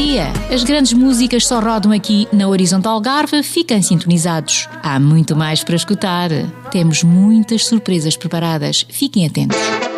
dia! As grandes músicas só rodam aqui na Horizontal Algarve, fiquem sintonizados. Há muito mais para escutar. Temos muitas surpresas preparadas, fiquem atentos.